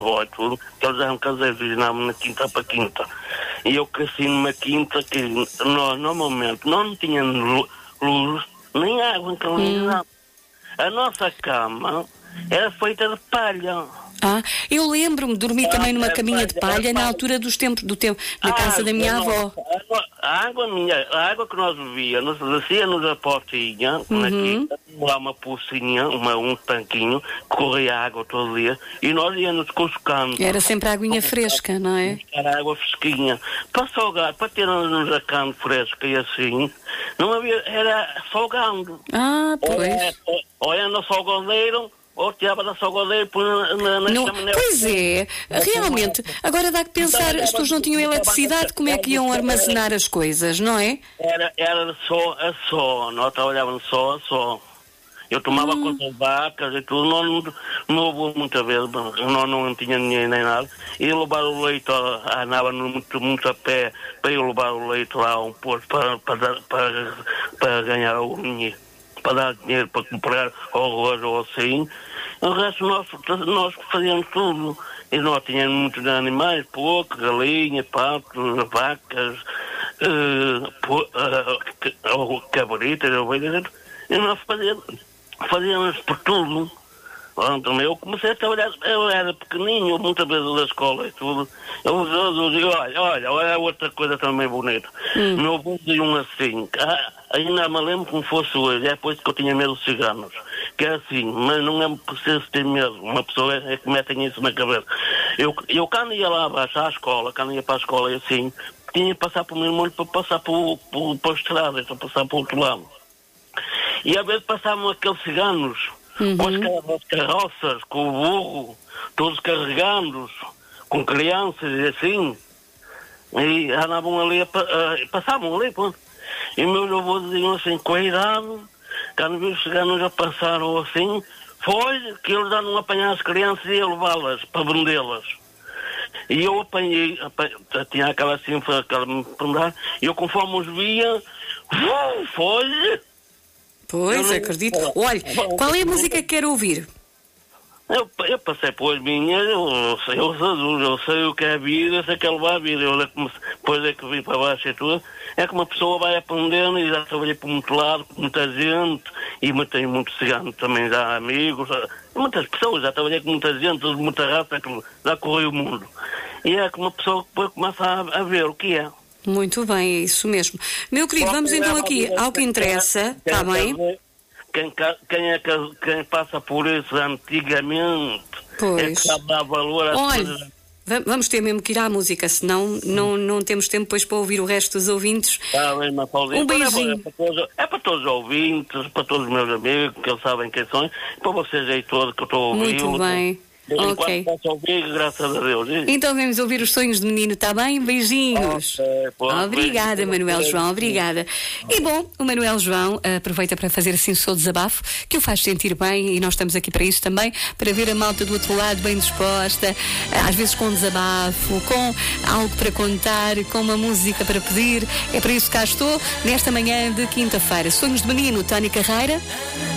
avó e tudo, que eles eram caseiros, originavam na quinta para quinta. E eu cresci numa quinta que nós, normalmente, não tínhamos luz, nem água em casa. A nossa cama era feita de palha. Eu lembro-me de dormir também numa caminha de palha na altura do tempo, na casa da minha avó. A água que nós bebíamos, descia-nos a portinha, lá uma pocinha, um tanquinho, que corria água todo dia, e nós íamos com os canos. Era sempre a aguinha fresca, não é? Era água fresquinha. Para salgar, para termos a cana fresca e assim, não havia, era salgando. Pois. Ou era no salgadeiro, ou tirava da salgadeira na chaminé. Pois é, realmente, agora dá que pensar, as pessoas não tinham eletricidade, como é que iam armazenar as coisas, não é? Era só a só, nós trabalhávamos só a só. Eu tomava conta de vacas e tudo, não houve muita vez, nós não tinha dinheiro nem nada. E levar o leite, andava muito a pé para eu levar o leite lá a um posto para ganhar o dinheiro. Para dar dinheiro para comprar arroz ou assim. O resto nós fazíamos tudo. E nós tínhamos muitos animais, porco, galinha, patos, vacas, cabritas, ovelhas. E nós fazíamos por tudo. Então, eu comecei a trabalhar, eu era pequenininho, muitas vezes da escola e tudo. Olha outra coisa também bonita. Meu avô dizia assim, ainda me lembro como fosse hoje, é por isso que eu tinha medo dos ciganos. Que é assim, mas não é preciso ter medo, uma pessoa é que metem isso na cabeça. Eu quando ia lá abaixo à escola, quando ia para a escola e assim, tinha que passar por meu irmão para passar para a estrada, para passar para o outro lado. E às vezes passavam aqueles ciganos, com as carroças, com o burro, todos carregados, com crianças e assim, e andavam ali, passavam ali, pô. E meus avós diziam assim, cuidado, quando viu os ciganos já passaram assim, foi que eles já não apanharam as crianças e iam levá-las para vendê-las. E eu apanhei, tinha aquela cifra, aquela me prender, e eu conforme os via, foi. Pois, acredito. Olha, qual é a música que quer ouvir? Eu passei pelas minhas, eu sei o que é a vida, sei que é levar a vida. Depois é que vim para baixo e tudo. É que uma pessoa vai aprendendo e já trabalhei por muito lado, com muita gente, e tenho muitos ciganos também, já amigos, muitas pessoas, já trabalhei com muita gente, de muita raça, já corri o mundo. E é que uma pessoa depois começa a ver o que é. Muito bem, é isso mesmo. Meu querido, vamos então aqui ao que interessa, está bem? Quem passa por isso antigamente é que sabe dar valor às coisas. Vamos ter mesmo que ir à música, senão não temos tempo depois para ouvir o resto dos ouvintes. Um beijinho. É para todos os ouvintes, para todos os meus amigos, que eles sabem quem são, para vocês aí todos que eu estou a ouvir. Muito bem. Ok. Graças a Deus. Então vamos ouvir os sonhos de menino, está bem? Beijinhos. Obrigada, Manuel João, obrigada. E bom, o Manuel João aproveita para fazer assim o seu desabafo, que o faz sentir bem, e nós estamos aqui para isso também, para ver a malta do outro lado bem disposta, às vezes com desabafo, com algo para contar, com uma música para pedir. É para isso que cá estou, nesta manhã de quinta-feira. Sonhos de menino, Tony Carreira.